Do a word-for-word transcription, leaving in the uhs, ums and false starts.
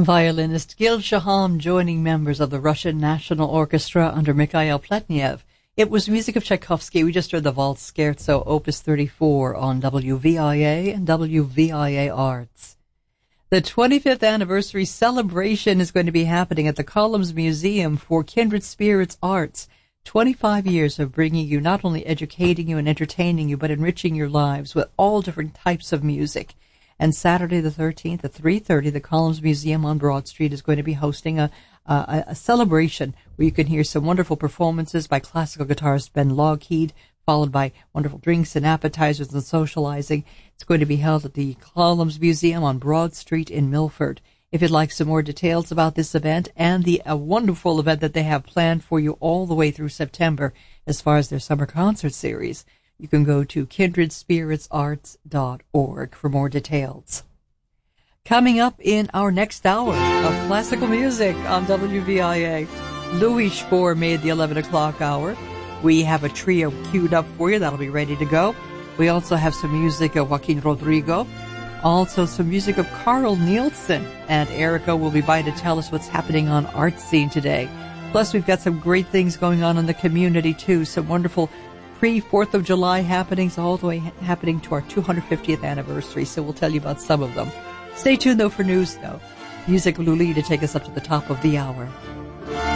Violinist Gil Shaham joining members of the Russian National Orchestra under Mikhail Pletnev. It was music of Tchaikovsky. We just heard the Waltz Scherzo, Opus thirty-four, on W V I A and W V I A Arts. The twenty-fifth anniversary celebration is going to be happening at the Columns Museum for Kindred Spirits Arts. twenty-five years of bringing you, not only educating you and entertaining you, but enriching your lives with all different types of music. And Saturday the thirteenth at three thirty, the Columns Museum on Broad Street is going to be hosting a, a, a celebration where you can hear some wonderful performances by classical guitarist Ben Lougheed, followed by wonderful drinks and appetizers and socializing. It's going to be held at the Columns Museum on Broad Street in Milford. If you'd like some more details about this event and the a wonderful event that they have planned for you all the way through September as far as their summer concert series, you can go to kindred spirits arts dot org for more details. Coming up in our next hour of classical music on W V I A, Louis Spohr made the eleven o'clock hour. We have a trio queued up for you that'll be ready to go. We also have some music of Joaquin Rodrigo, also some music of Carl Nielsen, and Erica will be by to tell us what's happening on Art Scene today. Plus, we've got some great things going on in the community, too, some wonderful pre-fourth of July happenings, all the way happening to our two hundred fiftieth anniversary, so we'll tell you about some of them. Stay tuned, though, for news, though. Music of Luli to take us up to the top of the hour.